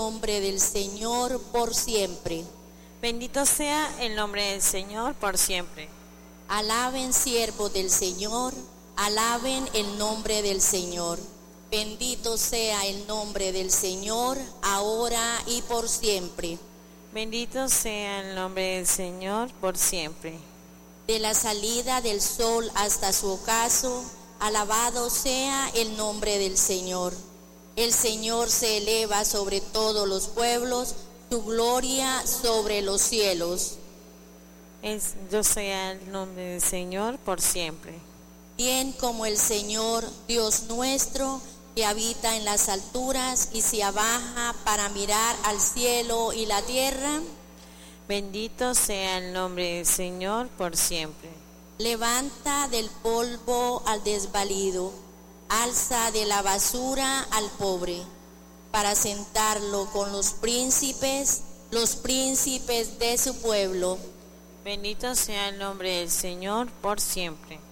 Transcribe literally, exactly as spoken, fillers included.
nombre del Señor por siempre. Bendito sea el nombre del Señor por siempre. Alaben siervos del Señor, alaben el nombre del Señor. Bendito sea el nombre del Señor, ahora y por siempre. Bendito sea el nombre del Señor por siempre. De la salida del sol hasta su ocaso, alabado sea el nombre del Señor. El Señor se eleva sobre todos los pueblos, su gloria sobre los cielos. Bendito sea el nombre del Señor por siempre. Bien como el Señor, Dios nuestro, que habita en las alturas y se abaja para mirar al cielo y la tierra. Bendito sea el nombre del Señor por siempre. Levanta del polvo al desvalido, alza de la basura al pobre, para sentarlo con los príncipes, los príncipes de su pueblo. Bendito sea el nombre del Señor por siempre.